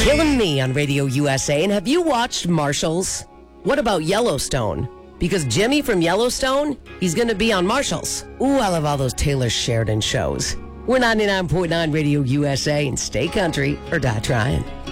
Killing Me on Radio USA. And have you watched Marshalls? What about Yellowstone? Because Jimmy from Yellowstone, he's going to be on Marshalls. Ooh, I love all those Taylor Sheridan shows. We're 99.9 Radio USA and stay country or die trying.